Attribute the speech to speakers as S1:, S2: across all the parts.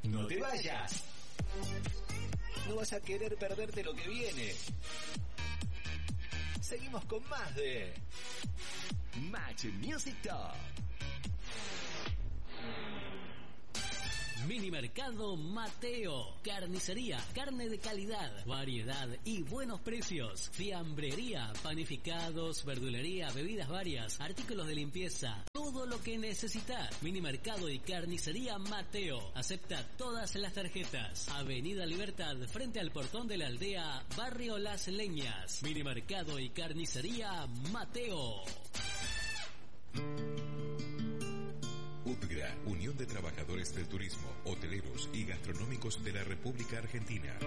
S1: No te vayas. No vas a querer perderte lo que viene. Seguimos con más de Match Music Top.
S2: Mini Mercado Mateo. Carnicería, carne de calidad, variedad y buenos precios. Fiambrería, panificados, verdulería, bebidas varias, artículos de limpieza. Todo lo que necesitas. Mini Mercado y Carnicería Mateo. Acepta todas las tarjetas. Avenida Libertad, frente al portón de la aldea, Barrio Las Leñas. Mini Mercado y Carnicería Mateo.
S3: UTGRA, Unión de Trabajadores del Turismo, Hoteleros y Gastronómicos de la República Argentina.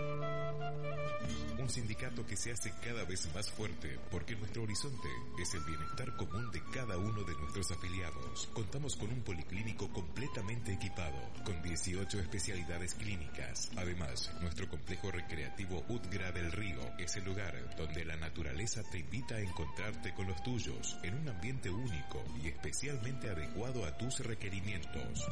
S3: Un sindicato que se hace cada vez más fuerte porque nuestro horizonte es el bienestar común de cada uno de nuestros afiliados. Contamos con un policlínico completamente equipado, con 18 especialidades clínicas. Además, nuestro complejo recreativo UTGRA del Río es el lugar donde la naturaleza te invita a encontrarte con los tuyos en un ambiente único y especialmente adecuado a tus requerimientos.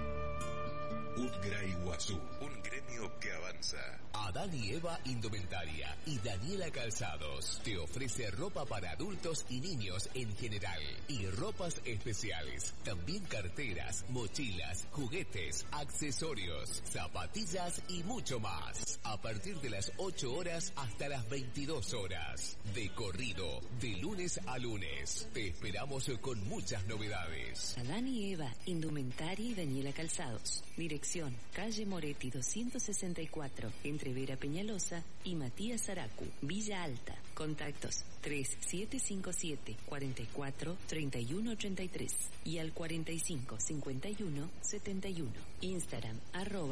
S3: UTGRA Iguazú, un gremio que avanza.
S4: Adán y Eva Indumentaria y Daniela Calzados te ofrece ropa para adultos y niños en general y ropas especiales. También carteras, mochilas, juguetes, accesorios, zapatillas y mucho más. A partir de las 8 horas hasta las 22 horas. De corrido, de lunes a lunes. Te esperamos con muchas novedades.
S5: Adán y Eva Indumentaria y Daniela Calzados. Dirección calle Moretti 264, entre Vera Peñalosa y Matías Zaracu, Villa Alta. Contactos 3757 44 31 83 y al 45 51 71. Instagram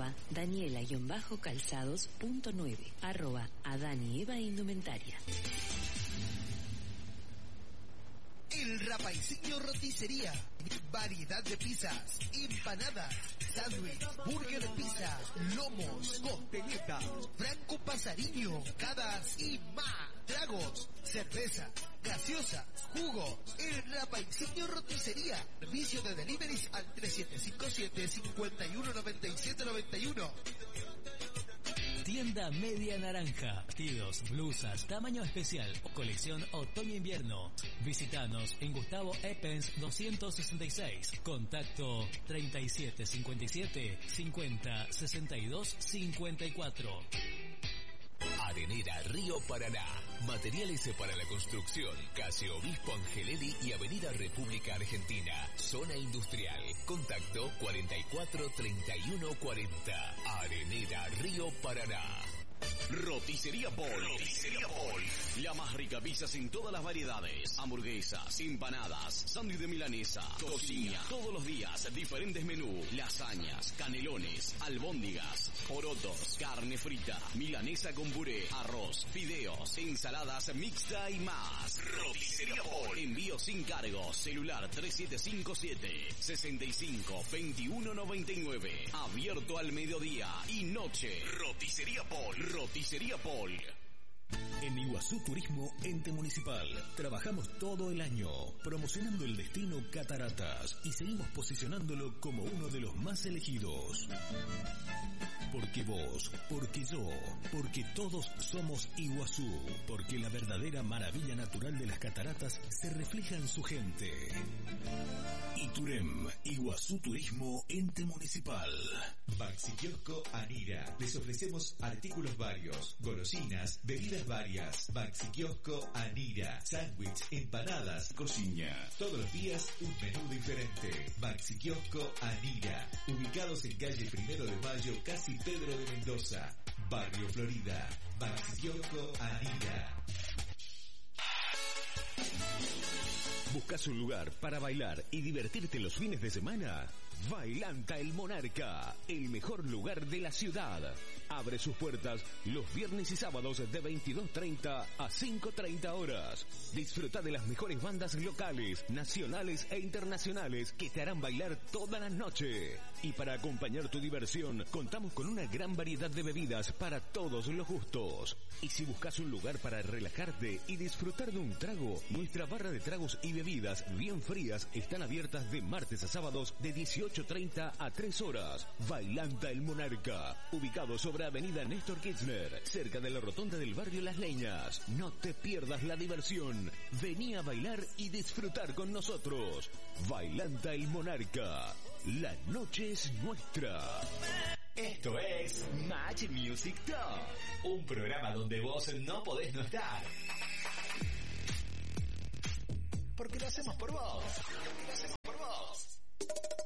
S5: @Daniela_calzados.9 @Adán y Eva Indumentaria.
S6: El Rapaicillo Roticería. Variedad de pizzas, empanadas, sándwich, burger pizza, lomos, costeletas, franco pasariño, cadas y más. Tragos, cerveza, gaseosa, jugos. El Rapaicillo Roticería. Servicio de deliveries al 3757-519791.
S2: Tienda Media Naranja. Vestidos, blusas, tamaño especial, colección otoño-invierno. Visítanos en Gustavo Eppens 266. Contacto 3757 50 62 54.
S4: Arenera Río Paraná. Materiales para la construcción. Calle Obispo Angelelli y Avenida República Argentina. Zona industrial. Contacto 44 31 40. Arenera Río Paraná.
S7: Roticería Paul. Roticería Paul. La más rica pizzas en todas las variedades. Hamburguesas, empanadas, sándwich de milanesa, cocina. Todos los días, diferentes menús. Lasañas, canelones, albóndigas, porotos, carne frita, milanesa con puré, arroz, fideos, ensaladas mixta y más. Roticería Paul. Envío sin cargo. Celular 3757 65 21 99. Abierto al mediodía y noche. Roticería Paul. Roticería Paul.
S8: En Iguazú Turismo Ente Municipal trabajamos todo el año promocionando el destino Cataratas y seguimos posicionándolo como uno de los más elegidos. Porque vos, porque yo, porque todos somos Iguazú, porque la verdadera maravilla natural de las cataratas se refleja en su gente. Iturem, Iguazú Turismo Ente Municipal.
S1: Baxi Kiosco Anira. Les ofrecemos artículos varios, golosinas, bebidas varias. Baxi Kiosco Anira. Sándwich, empanadas, cocina. Todos los días un menú diferente. Baxi Kiosco Anira. Ubicados en calle 1 de Mayo, casi Pedro de Mendoza, Barrio Florida. Baxi Kiosco Anira.
S9: ¿Buscas un lugar para bailar y divertirte los fines de semana? Bailanta El Monarca, el mejor lugar de la ciudad. Abre sus puertas los viernes y sábados de 22:30 a 5:30 horas. Disfruta de las mejores bandas locales, nacionales e internacionales que te harán bailar toda la noche. Y para acompañar tu diversión, contamos con una gran variedad de bebidas para todos los gustos. Y si buscas un lugar para relajarte y disfrutar de un trago, nuestra barra de tragos y bebidas bien frías están abiertas de martes a sábados de 18:30 a 3 horas. Bailanta el Monarca, ubicado sobre Avenida Néstor Kirchner, cerca de la rotonda del barrio Las Leñas. No te pierdas la diversión. Vení a bailar y disfrutar con nosotros. Bailanta el Monarca. La noche es nuestra.
S1: Esto es Match Music Top, un programa donde vos no podés no estar. Porque lo hacemos por vos.